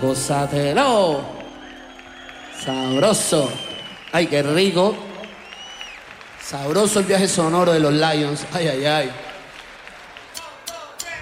Gózatelo. Sabroso. Ay, qué rico. Sabroso el viaje sonoro de los Lions. Ay, ay, ay.